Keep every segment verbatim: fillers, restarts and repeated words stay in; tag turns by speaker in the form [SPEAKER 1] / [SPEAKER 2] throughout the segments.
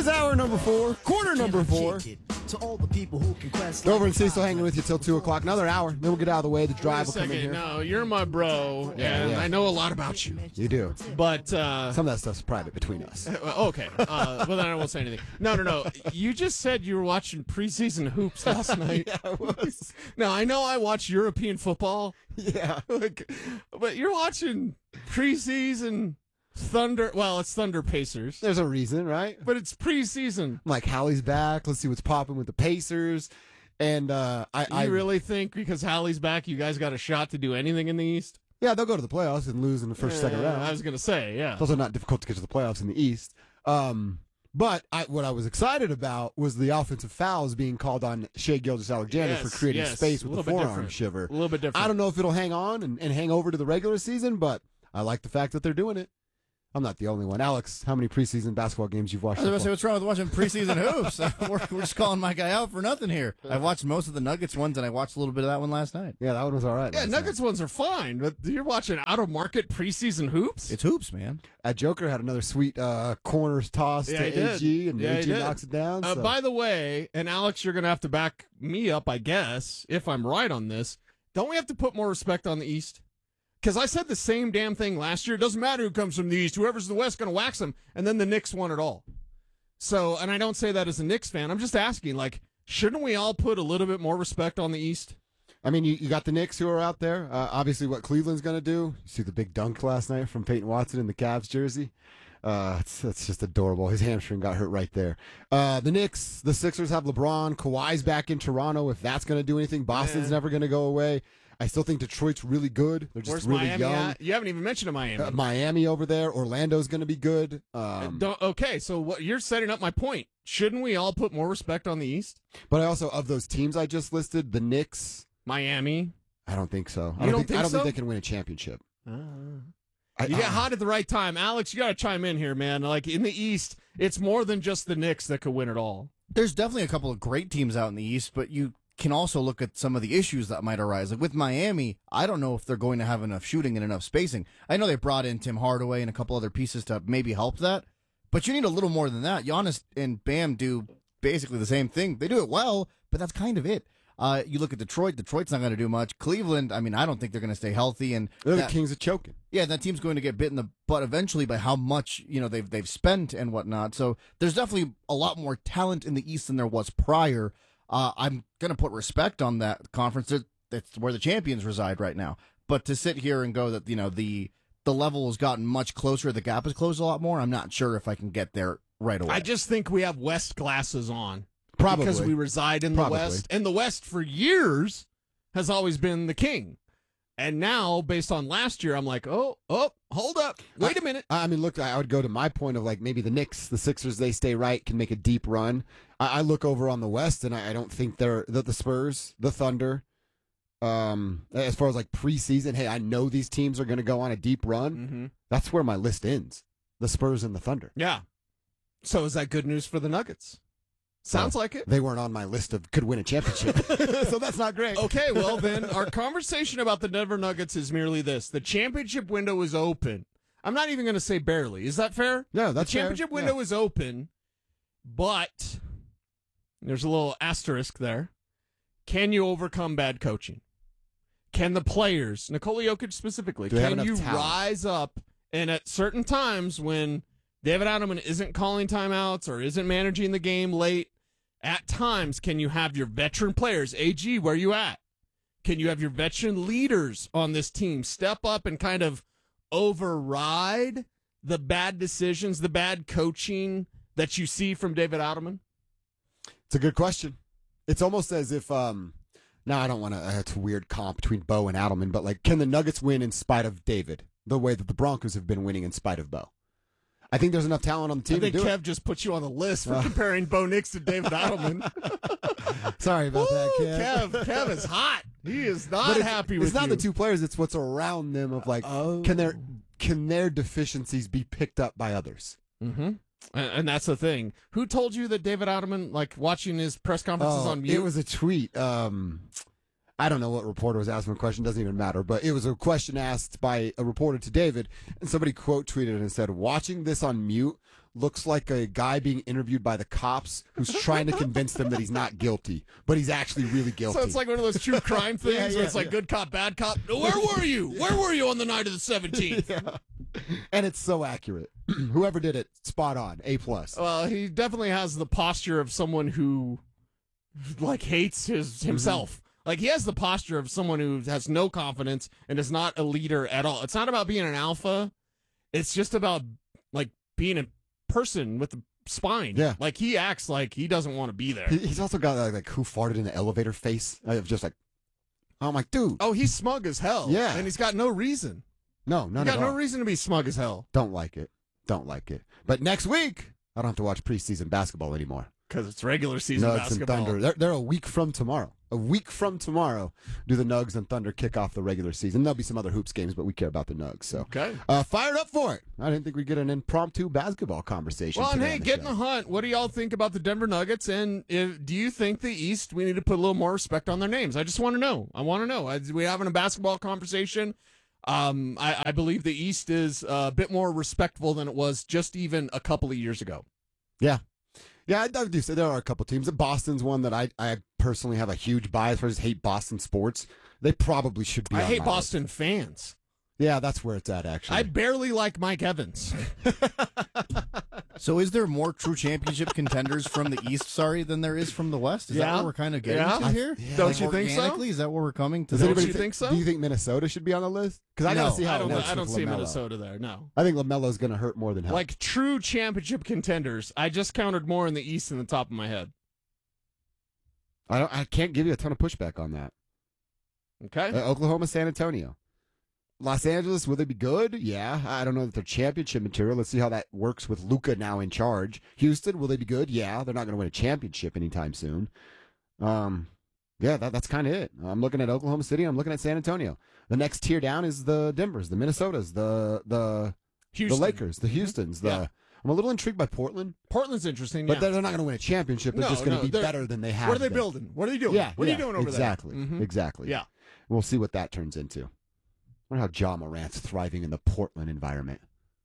[SPEAKER 1] is hour number four, quarter number four.
[SPEAKER 2] To all the people who can quest
[SPEAKER 1] Dover and Cecil hanging with you till two o'clock. Another hour. Then we'll get out of the way. The drive will
[SPEAKER 3] Wait a
[SPEAKER 1] come in
[SPEAKER 3] second.
[SPEAKER 1] here.
[SPEAKER 3] No, you're my bro,
[SPEAKER 1] Yeah,
[SPEAKER 3] and
[SPEAKER 1] yeah.
[SPEAKER 3] I know a lot about you.
[SPEAKER 1] You do.
[SPEAKER 3] But, uh...
[SPEAKER 1] Some of that stuff's private between us.
[SPEAKER 3] uh, okay. Uh, well, then I won't say anything. No, no, no. You just said you were watching preseason hoops last night.
[SPEAKER 1] Yeah, I was.
[SPEAKER 3] Now, I know I watch European football,
[SPEAKER 1] Yeah.
[SPEAKER 3] like, but you're watching preseason Thunder. Well, it's Thunder Pacers,
[SPEAKER 1] There's a reason, right?
[SPEAKER 3] but it's preseason.
[SPEAKER 1] I'm like, Hallie's back. Let's see what's popping with the Pacers. And uh, I,
[SPEAKER 3] You
[SPEAKER 1] I
[SPEAKER 3] really think because Hallie's back, you guys got a shot to do anything in the East?
[SPEAKER 1] yeah, they'll go to the playoffs and lose in the first, second
[SPEAKER 3] Uh,
[SPEAKER 1] round.
[SPEAKER 3] I was going to say, yeah.
[SPEAKER 1] It's also not difficult to get to the playoffs in the East. Um, but I, what I was excited about was the offensive fouls being called on Shai Gilgeous-Alexander
[SPEAKER 3] Yes,
[SPEAKER 1] for creating
[SPEAKER 3] yes.
[SPEAKER 1] space
[SPEAKER 3] A
[SPEAKER 1] with the
[SPEAKER 3] little bit
[SPEAKER 1] forearm
[SPEAKER 3] different.
[SPEAKER 1] shiver.
[SPEAKER 3] A little bit different.
[SPEAKER 1] I don't know if it'll hang on and, and hang over to the regular season, but I like the fact that they're doing it. I'm not the only one. Alex, how many preseason basketball games you've watched
[SPEAKER 4] I was
[SPEAKER 1] so
[SPEAKER 4] going to say,
[SPEAKER 1] far?
[SPEAKER 4] what's wrong with watching preseason hoops? we're, we're just calling my guy out for nothing here. I watched most of the Nuggets ones, and I watched a little bit of that one last night.
[SPEAKER 1] Yeah, that one was all right.
[SPEAKER 3] Yeah,
[SPEAKER 1] last
[SPEAKER 3] Nuggets ones are fine, but you're watching out-of-market preseason hoops?
[SPEAKER 4] It's hoops, man.
[SPEAKER 1] night. Uh, Joker had another sweet uh, corners toss
[SPEAKER 3] Yeah,
[SPEAKER 1] to
[SPEAKER 3] he did.
[SPEAKER 1] A G, and
[SPEAKER 3] Yeah, he
[SPEAKER 1] A G
[SPEAKER 3] did.
[SPEAKER 1] knocks it down.
[SPEAKER 3] Uh,
[SPEAKER 1] so.
[SPEAKER 3] by the way, and Alex, you're going to have to back me up, I guess, if I'm right on this. Don't we have to put more respect on the East? Because I said the same damn thing last year. It doesn't matter who comes from the East. Whoever's in the West going to wax them. And then the Knicks won it all. So, and I don't say that as a Knicks fan. I'm just asking, like, shouldn't we all put a little bit more respect on the East?
[SPEAKER 1] I mean, you, you got the Knicks who are out there. Uh, obviously, what Cleveland's going to do. You see the big dunk last night from Peyton Watson in the Cavs jersey. Uh, it's, that's just adorable. His hamstring got hurt right there. Uh, the Knicks, the Sixers have LeBron. Kawhi's back in Toronto. If that's going to do anything, Boston's
[SPEAKER 3] Yeah.
[SPEAKER 1] never going to go away. I still think Detroit's really good. They're just
[SPEAKER 3] Where's
[SPEAKER 1] really
[SPEAKER 3] Miami
[SPEAKER 1] young.
[SPEAKER 3] at? You haven't even mentioned Miami.
[SPEAKER 1] Uh, Miami over there. Orlando's going to be good. Um,
[SPEAKER 3] Don't, okay, so what you're setting up my point. Shouldn't we all put more respect on the East?
[SPEAKER 1] but I also, of those teams I just listed, the Knicks,
[SPEAKER 3] Miami.
[SPEAKER 1] I don't think so. I
[SPEAKER 3] You
[SPEAKER 1] don't,
[SPEAKER 3] don't think
[SPEAKER 1] I don't
[SPEAKER 3] so?
[SPEAKER 1] think they can win a championship. I,
[SPEAKER 3] You get
[SPEAKER 1] I-
[SPEAKER 3] hot at the right time. Alex, you got to chime in here, man. Like in the East, it's more than just the Knicks that could win it all.
[SPEAKER 4] There's definitely a couple of great teams out in the East, but you can also look at some of the issues that might arise. Like with Miami, I don't know if they're going to have enough shooting and enough spacing. I know they brought in Tim Hardaway and a couple other pieces to maybe help that, but you need a little more than that. Giannis and Bam do basically the same thing. They do it well, but that's kind of it. Uh, you look at Detroit. Detroit's not going to do much. Cleveland, I mean, I don't think they're going to stay healthy. And
[SPEAKER 1] they're
[SPEAKER 4] that-
[SPEAKER 1] the kings of choking.
[SPEAKER 4] yeah, that team's going to get bit in the butt eventually by how much, you know, they've they've spent and whatnot. So there's definitely a lot more talent in the East than there was prior. Uh, I'm going to put respect on that conference. That- That's where the champions reside right now. But to sit here and go that, you know, the the level has gotten much closer, the gap has closed a lot more, I'm not sure if I can get there right away.
[SPEAKER 3] I just think we have West glasses on.
[SPEAKER 1] Probably.
[SPEAKER 3] Because we reside in
[SPEAKER 1] Probably.
[SPEAKER 3] the West. And the West for years has always been the king. And now, based on last year, I'm like, oh, oh, hold up. Wait a minute.
[SPEAKER 1] I, I mean, look, I would go to my point of like maybe the Knicks, the Sixers, they stay right, can make a deep run. I, I look over on the West, and I, I don't think they're the, the Spurs, the Thunder. Um, as far as like preseason, hey, I know these teams are going to go on a deep run.
[SPEAKER 3] Mm-hmm.
[SPEAKER 1] That's where my list ends: the Spurs and the Thunder.
[SPEAKER 3] Yeah. So is that good news for the Nuggets? Sounds like it.
[SPEAKER 1] They weren't on my list of could win a championship, so that's not great.
[SPEAKER 3] Okay, well then, our conversation about the Denver Nuggets is merely this: the championship window is open. I'm not even going to say barely. Is that fair?
[SPEAKER 1] No, that's
[SPEAKER 3] the championship
[SPEAKER 1] fair.
[SPEAKER 3] window
[SPEAKER 1] Yeah.
[SPEAKER 3] is open, but there's a little asterisk there. Can you overcome bad coaching? Can the players, Nikola Jokic specifically,
[SPEAKER 1] Do they have
[SPEAKER 3] can
[SPEAKER 1] enough
[SPEAKER 3] you
[SPEAKER 1] talent?
[SPEAKER 3] rise up and at certain times when David Adelman isn't calling timeouts or isn't managing the game late, at times can you have your veteran players, A G, where you at? Can you have your veteran leaders on this team step up and kind of override the bad decisions, the bad coaching that you see from David Adelman?
[SPEAKER 1] It's a good question. It's almost as if, um, now I don't want to, uh, it's a weird comp between Bo and Adelman, but like, can the Nuggets win in spite of David? The way that the Broncos have been winning in spite of Bo. I think there's enough talent on the team
[SPEAKER 3] I think
[SPEAKER 1] to do
[SPEAKER 3] Kev just put you on the list for comparing Bo Nix to David Adelman.
[SPEAKER 1] it. Sorry about that,
[SPEAKER 3] Woo,
[SPEAKER 1] Kev.
[SPEAKER 3] Kev, Kev is hot. He is not
[SPEAKER 1] But it's,
[SPEAKER 3] happy with
[SPEAKER 1] it's not
[SPEAKER 3] you.
[SPEAKER 1] the two players, it's what's around them of like,
[SPEAKER 3] Oh.
[SPEAKER 1] can their can their deficiencies be picked up by others?
[SPEAKER 3] Mm-hmm. And, and that's the thing. Who told you that David Adelman, like watching his press conferences
[SPEAKER 1] Oh,
[SPEAKER 3] on mute?
[SPEAKER 1] it was a tweet. Um, I don't know what reporter was asking a question. Doesn't even matter. But it was a question asked by a reporter to David, and somebody quote tweeted and said, "Watching this on mute looks like a guy being interviewed by the cops who's trying to convince them that he's not guilty, but he's actually really guilty.
[SPEAKER 3] So it's like one of those true crime things
[SPEAKER 1] Yeah,
[SPEAKER 3] where
[SPEAKER 1] yeah,
[SPEAKER 3] it's like
[SPEAKER 1] yeah.
[SPEAKER 3] good cop, bad cop. Where were you? Where were you on the night of the seventeenth?
[SPEAKER 1] Yeah. And it's so accurate. Whoever did it, spot on, A plus.
[SPEAKER 3] Well, he definitely has the posture of someone who, like, hates his himself.
[SPEAKER 1] Mm-hmm.
[SPEAKER 3] Like, he has the posture of someone who has no confidence and is not a leader at all. It's not about being an alpha. It's just about, like, being a person with a spine.
[SPEAKER 1] Yeah.
[SPEAKER 3] Like, he acts like he doesn't want to be there.
[SPEAKER 1] He- He's also got like, like who farted in the elevator face of just like, I'm like, dude,
[SPEAKER 3] Oh, he's smug as hell.
[SPEAKER 1] Yeah.
[SPEAKER 3] And he's got no reason.
[SPEAKER 1] no,
[SPEAKER 3] He's
[SPEAKER 1] none
[SPEAKER 3] got
[SPEAKER 1] at
[SPEAKER 3] no
[SPEAKER 1] all.
[SPEAKER 3] reason to be smug as hell.
[SPEAKER 1] Don't like it. Don't like it. But next week, I don't have to watch preseason basketball anymore.
[SPEAKER 3] Because it's regular season
[SPEAKER 1] Nugs
[SPEAKER 3] basketball.
[SPEAKER 1] and Thunder. They're, they're a week from tomorrow. A week from tomorrow, do the Nugs and Thunder kick off the regular season. There'll be some other hoops games, but we care about the Nugs. So,
[SPEAKER 3] Okay.
[SPEAKER 1] uh, fired up for it. I didn't think we'd get an impromptu basketball conversation.
[SPEAKER 3] Well, and
[SPEAKER 1] today
[SPEAKER 3] hey,
[SPEAKER 1] on the
[SPEAKER 3] get in
[SPEAKER 1] show.
[SPEAKER 3] the hunt. What do y'all think about the Denver Nuggets? And if, do you think the East, we need to put a little more respect on their names? I just want to know. I want to know. I, we're having a basketball conversation. Um, I, I believe the East is a bit more respectful than it was just even a couple of years ago.
[SPEAKER 1] Yeah. Yeah, I, I do say there are a couple teams. Boston's one that I, I personally have a huge bias for. I just hate Boston sports. They probably should be
[SPEAKER 3] I
[SPEAKER 1] on
[SPEAKER 3] hate
[SPEAKER 1] my
[SPEAKER 3] Boston fans.
[SPEAKER 1] list. Yeah, that's where it's at, actually.
[SPEAKER 3] I barely like Mike Evans.
[SPEAKER 4] So is there more true championship contenders from the East, sorry, than there is from the West? Is that
[SPEAKER 3] Yeah.
[SPEAKER 4] what we're kind of getting
[SPEAKER 3] Yeah.
[SPEAKER 4] to
[SPEAKER 3] I-
[SPEAKER 4] here?
[SPEAKER 1] yeah.
[SPEAKER 3] Don't
[SPEAKER 4] Like,
[SPEAKER 3] you think so?
[SPEAKER 4] organically, is that what we're coming to?
[SPEAKER 1] Does
[SPEAKER 3] Don't
[SPEAKER 1] anybody
[SPEAKER 3] you
[SPEAKER 1] thi-
[SPEAKER 3] think so?
[SPEAKER 1] Do you think Minnesota should be on the list? Because I got
[SPEAKER 4] No,
[SPEAKER 1] to see how
[SPEAKER 3] I
[SPEAKER 1] it
[SPEAKER 3] don't,
[SPEAKER 1] works
[SPEAKER 3] I don't
[SPEAKER 1] with
[SPEAKER 3] see
[SPEAKER 1] LaMelo.
[SPEAKER 3] Minnesota there, no.
[SPEAKER 1] I think LaMelo's going to hurt more than help.
[SPEAKER 3] Like true championship contenders, I just counted more in the East than the top of my head.
[SPEAKER 1] I don't. I can't give you a ton of pushback on that.
[SPEAKER 3] Okay?
[SPEAKER 1] Uh, Oklahoma, San Antonio, Los Angeles. Will they be good? Yeah. I don't know that they're championship material. Let's see how that works with Luka now in charge. Houston, will they be good? Yeah. They're not going to win a championship anytime soon. Um, yeah, that, that's kind of it. I'm looking at Oklahoma City. I'm looking at San Antonio. The next tier down is the Denvers, the Minnesotas, the the
[SPEAKER 3] Houston.
[SPEAKER 1] the Lakers, the Houstons. The
[SPEAKER 3] Yeah.
[SPEAKER 1] I'm a little intrigued by Portland,
[SPEAKER 3] Portland's interesting,
[SPEAKER 1] but
[SPEAKER 3] yeah.
[SPEAKER 1] they're not going to win a championship. They're
[SPEAKER 3] No,
[SPEAKER 1] just going to
[SPEAKER 3] no,
[SPEAKER 1] be
[SPEAKER 3] they're-
[SPEAKER 1] better than they have.
[SPEAKER 3] What are they
[SPEAKER 1] been.
[SPEAKER 3] building? What are they doing?
[SPEAKER 1] Yeah.
[SPEAKER 3] What
[SPEAKER 1] yeah,
[SPEAKER 3] are you doing over
[SPEAKER 1] exactly,
[SPEAKER 3] there? Mhm.
[SPEAKER 1] Exactly.
[SPEAKER 3] Yeah.
[SPEAKER 1] We'll see what that turns into. I wonder how Ja Morant's thriving in the Portland environment.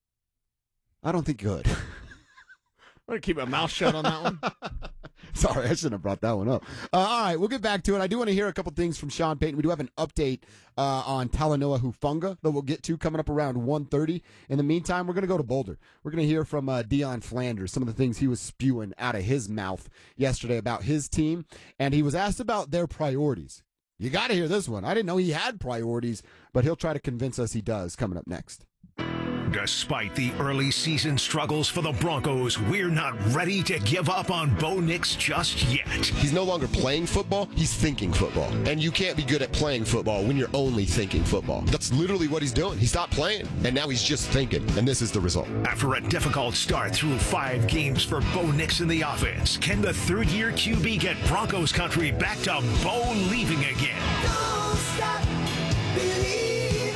[SPEAKER 1] I don't think good.
[SPEAKER 3] I'm going to keep my mouth shut on that one.
[SPEAKER 1] Sorry, I shouldn't have brought that one up. Uh, all right, we'll get back to it. I do want to hear a couple things from Sean Payton. We do have an update uh, on Talanoa Hufanga that we'll get to coming up around one thirty. In the meantime, we're going to go to Boulder. We're going to hear from uh, Deion Flanders, some of the things he was spewing out of his mouth yesterday about his team, and he was asked about their priorities. You got to hear this one. I didn't know he had priorities, but he'll try to convince us he does coming up next.
[SPEAKER 5] Despite the early season struggles for the Broncos, we're not ready to give up on Bo Nix just yet.
[SPEAKER 6] He's no longer playing football, he's thinking football. And you can't be good at playing football when you're only thinking football. That's literally what he's doing. He stopped playing, and now he's just thinking. And this is the result.
[SPEAKER 5] After a difficult start through five games for Bo Nix in the offense, can the third-year Q B get Broncos country back to Bo leaving again?
[SPEAKER 2] Don't stop believing.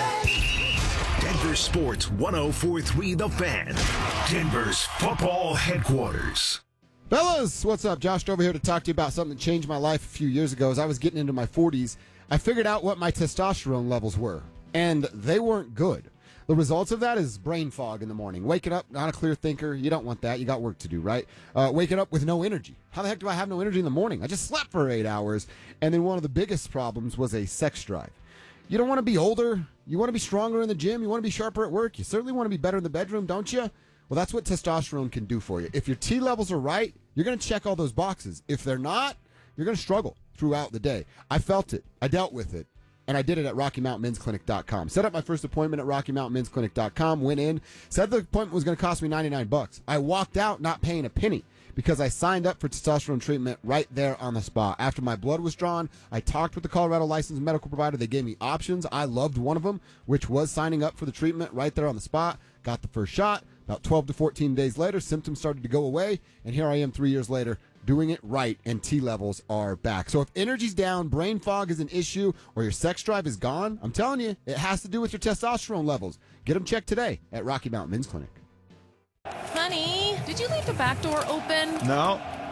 [SPEAKER 5] Denver Sports one oh four point three The Fan, Denver's football headquarters.
[SPEAKER 1] Fellas, what's up? Josh over here to talk to you about something that changed my life a few years ago. As I was getting into my forties, I figured out what my testosterone levels were, and they weren't good. The results of that is brain fog in the morning. Waking up, not a clear thinker. You don't want that. You got work to do, right? Uh, waking up with no energy. How the heck do I have no energy in the morning? I just slept for eight hours. And then one of the biggest problems was a sex drive. You don't want to be older. You want to be stronger in the gym. You want to be sharper at work. You certainly want to be better in the bedroom, don't you? Well, that's what testosterone can do for you. If your T levels are right, you're going to check all those boxes. If they're not, you're going to struggle throughout the day. I felt it. I dealt with it. And I did it at Rocky Mountain Men's Clinic dot com. Set up my first appointment at Rocky Mountain Men's Clinic dot com. Went in. Said the appointment was going to cost me ninety-nine bucks. I walked out not paying a penny because I signed up for testosterone treatment right there on the spot. After my blood was drawn, I talked with the Colorado licensed medical provider. They gave me options. I loved one of them, which was signing up for the treatment right there on the spot. Got the first shot. About twelve to fourteen days later, symptoms started to go away. And here I am three years later doing it right, and T levels are back. So if energy's down, brain fog is an issue, or your sex drive is gone, I'm telling you, it has to do with your testosterone levels. Get them checked today at Rocky Mountain Men's Clinic.
[SPEAKER 7] Honey, did you leave the back door open?
[SPEAKER 8] No,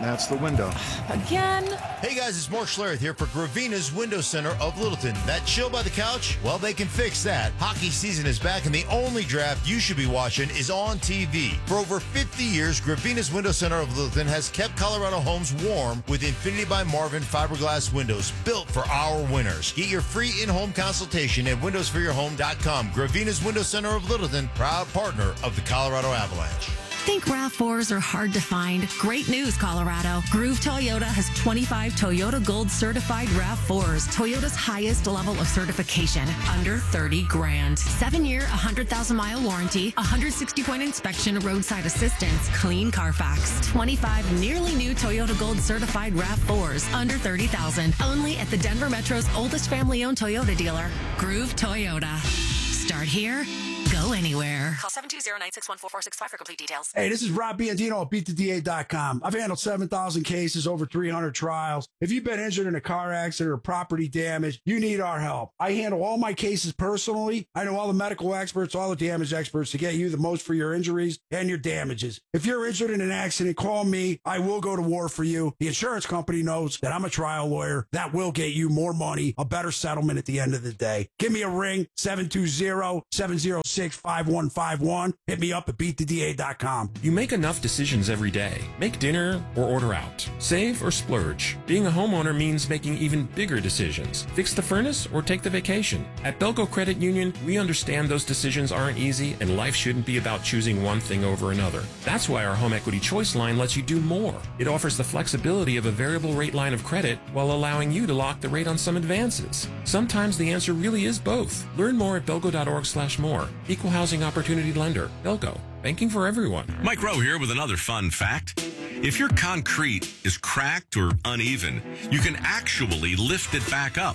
[SPEAKER 7] That's the window.
[SPEAKER 8] Again?
[SPEAKER 9] Hey guys, it's Mark Schlereth here for Gravina's Window Center of Littleton. That chill by the couch? Well, they can fix that. Hockey season is back and the only draft you should be watching is on T V. For over fifty years, Gravina's Window Center of Littleton has kept Colorado homes warm with Infinity by Marvin fiberglass windows built for our winners. Get your free in-home consultation at windows for your home dot com. Gravina's Window Center of Littleton, proud partner of the Colorado Avalanche.
[SPEAKER 10] Think RAV fours are hard to find? Great news, Colorado. Groove Toyota has twenty-five Toyota Gold certified RAV fours, Toyota's highest level of certification, under thirty grand. Seven-year, one hundred thousand mile warranty, one hundred sixty point inspection, roadside assistance, clean Carfax. twenty-five nearly new Toyota Gold certified RAV fours, under thirty thousand. Only at the Denver Metro's oldest family-owned Toyota dealer, Groove Toyota. Start here, go anywhere.
[SPEAKER 11] Call seven two zero, nine six one, four four six five for complete details.
[SPEAKER 12] Hey, this is Rob Biandino at beat the D A dot com. I've handled seven thousand cases, over three hundred trials. If you've been injured in a car accident or property damage, you need our help. I handle all my cases personally. I know all the medical experts, all the damage experts to get you the most for your injuries and your damages. If you're injured in an accident, call me. I will go to war for you. The insurance company knows that I'm a trial lawyer. That will get you more money, a better settlement at the end of the day. Give me a ring, seven two zero, seven zero six, five one five one. Hit me up at beat the D A dot com.
[SPEAKER 13] You make enough decisions every day. Make dinner or order out. Save or splurge. Being a homeowner means making even bigger decisions. Fix the furnace or take the vacation. At Belco Credit Union, we understand those decisions aren't easy and life shouldn't be about choosing one thing over another. That's why our Home Equity Choice line lets you do more. It offers the flexibility of a variable rate line of credit while allowing you to lock the rate on some advances. Sometimes the answer really is both. Learn more at belco dot org slash more. Equal housing opportunity lender. Belco. Banking for everyone.
[SPEAKER 14] Mike Rowe here with another fun fact. If your concrete is cracked or uneven, you can actually lift it back up.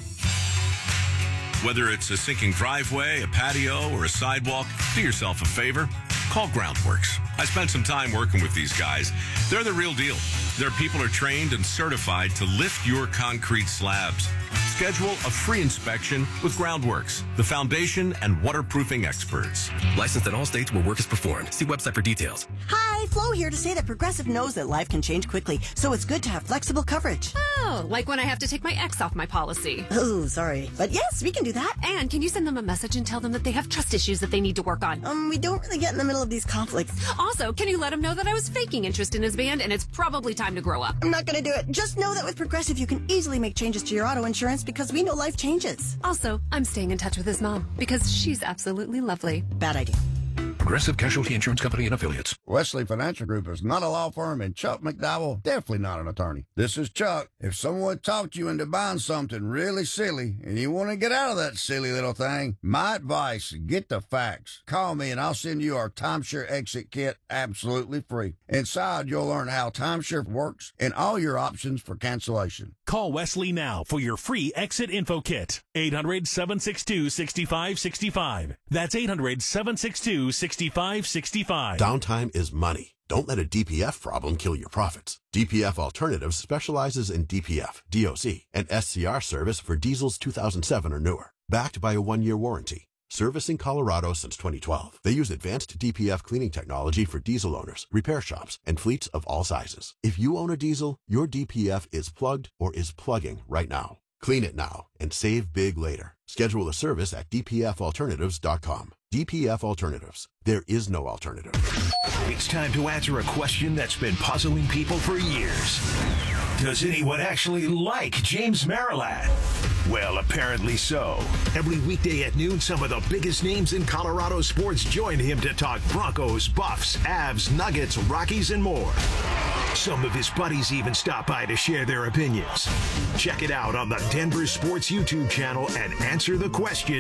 [SPEAKER 14] Whether it's a sinking driveway, a patio, or a sidewalk, do yourself a favor. Call Groundworks. I spent some time working with these guys. They're the real deal. Their people are trained and certified to lift your concrete slabs. Schedule a free inspection with Groundworks, the foundation and waterproofing experts.
[SPEAKER 15] Licensed in all states where work is performed. See website for details.
[SPEAKER 16] Hi, Flo here to say that Progressive knows that life can change quickly, so it's good to have flexible coverage.
[SPEAKER 11] Oh, like when I have to take my ex off my policy.
[SPEAKER 16] Oh, sorry. But yes, we can do that.
[SPEAKER 11] And can you send them a message and tell them that they have trust issues that they need to work on?
[SPEAKER 16] Um, we don't really get in the middle of these conflicts.
[SPEAKER 11] Also, can you let him know that I was faking interest in his band and it's probably time to grow up?
[SPEAKER 16] I'm not going to do it. Just know that with Progressive, you can easily make changes to your auto insurance because we know life changes.
[SPEAKER 11] Also, I'm staying in touch with his mom because she's absolutely lovely.
[SPEAKER 16] Bad idea.
[SPEAKER 15] Progressive Casualty Insurance Company and Affiliates.
[SPEAKER 17] Wesley Financial Group is not a law firm, and Chuck McDowell definitely not an attorney. This is Chuck. If someone talked you into buying something really silly and you want to get out of that silly little thing, my advice, get the facts. Call me and I'll send you our timeshare exit kit absolutely free. Inside, you'll learn how timeshare works and all your options for cancellation.
[SPEAKER 18] Call Wesley now for your free exit info kit. eight hundred, seven six two, six five six five. That's eight hundred, seven six two, six five six five.
[SPEAKER 19] Downtime is money. Don't let a D P F problem kill your profits. D P F Alternatives specializes in D P F, D O C, and S C R service for diesels two thousand seven or newer. Backed by a one-year warranty. Servicing Colorado since twenty twelve. They use advanced D P F cleaning technology for diesel owners, repair shops, and fleets of all sizes. If you own a diesel, your D P F is plugged or is plugging right now. Clean it now and save big later. Schedule a service at d p f alternatives dot com. D P F Alternatives. There is no alternative.
[SPEAKER 5] It's time to answer a question that's been puzzling people for years. Does anyone actually like James Merilatt? Well, apparently so. Every weekday at noon, some of the biggest names in Colorado sports join him to talk Broncos, Buffs, Avs, Nuggets, Rockies, and more. Some of his buddies even stop by to share their opinions. Check it out on the Denver Sports YouTube channel and answer the question,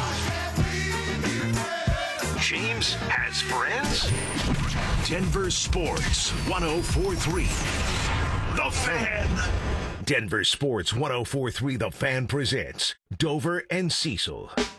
[SPEAKER 5] James has friends? Denver Sports one oh four three. The Fan. Denver Sports one oh four three The Fan presents Dover and Cecil.